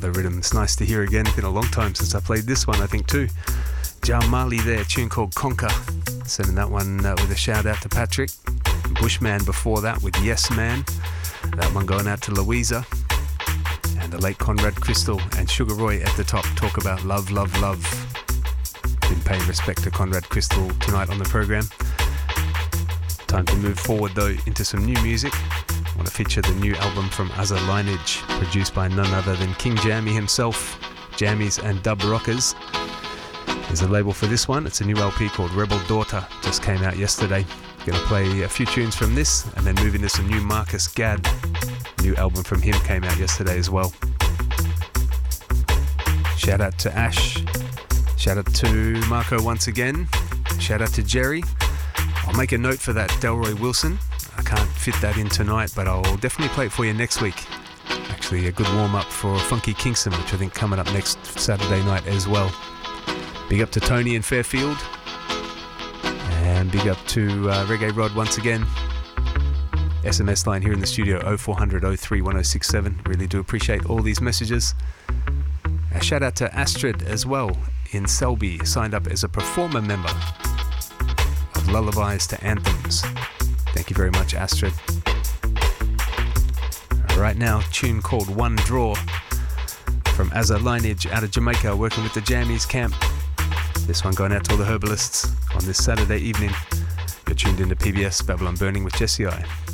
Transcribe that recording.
other rhythm. It's nice to hear again. Been a long time since I played this one, I think, too. Jal Mali there, tune called Conquer. Sending that one with a shout out to Patrick. Bushman before that with Yes Man. That one going out to Louisa. And the late Conrad Crystal and Sugar Roy at the top. Talk about love, love, love. Been paying respect to Conrad Crystal tonight on the program. Time to move forward though into some new music. I want to feature the new album from Azza Lineage, produced by none other than King Jammy himself. Jammies and Dub Rockers. There's a label for this one. It's a new LP called Rebel Daughter. Just came out yesterday. Gonna play a few tunes from this and then move into some new Marcus Gadd. New album from him came out yesterday as well. Shout out to Ash. Shout out to Marco once again. Shout out to Jerry. I'll make a note for that Delroy Wilson. I can't fit that in tonight, but I'll definitely play it for you next week. Actually, a good warm-up for Funky Kingston, which I think coming up next Saturday night as well. Big up to Tony in Fairfield. And big up to Reggae Rod once again. SMS line here in the studio 0400 03 1067. Really do appreciate all these messages. A shout out to Astrid as well in Selby, signed up as a performer member of Lullabies to Anthems. Thank you very much, Astrid. Right now, tune called One Draw from Azza Lineage out of Jamaica, working with the Jammies Camp. This one going out to all the herbalists on this Saturday evening. You're tuned into PBS Babylon Burning with Jesse I.